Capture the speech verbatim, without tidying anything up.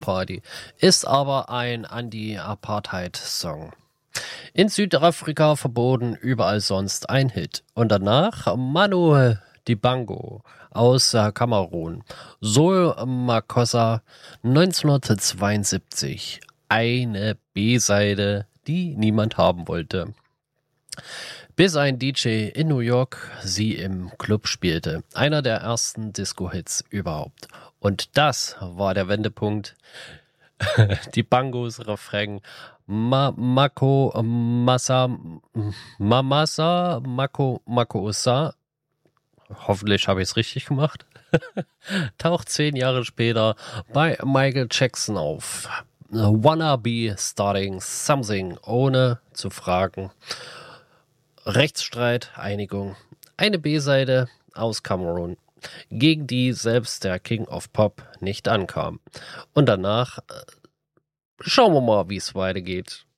Party, ist aber ein Anti-Apartheid-Song. In Südafrika verboten, überall sonst ein Hit. Und danach Manu Dibango aus äh, Kamerun. Sol Makossa neunzehnhundertzweiundsiebzig. Eine B-Seite, die niemand haben wollte. Bis ein D J in New York sie im Club spielte. Einer der ersten Disco-Hits überhaupt. Und das war der Wendepunkt. Die Bangos Refrain Ma Mako Masa Mamasa Mako Makoosa, hoffentlich habe ich es richtig gemacht, taucht zehn Jahre später bei Michael Jackson auf. Wanna be starting something, ohne zu fragen. Rechtsstreit, Einigung. Eine B-Seite aus Kamerun, gegen die selbst der King of Pop nicht ankam. Und danach äh, schauen wir mal, wie es weitergeht.